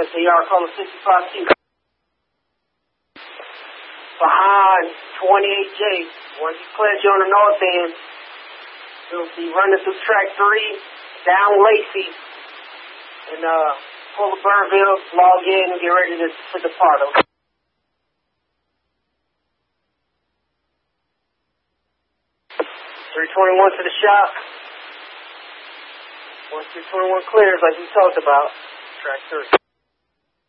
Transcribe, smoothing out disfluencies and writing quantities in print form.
SAR calling 65Q. Behind 28J. Once you clear you on the north end, you'll be running through track 3, down Lacey, and pull to Burnville, log in, and get ready to depart. Okay? 321 to the shop. Once 321 clears, like we talked about, track 3.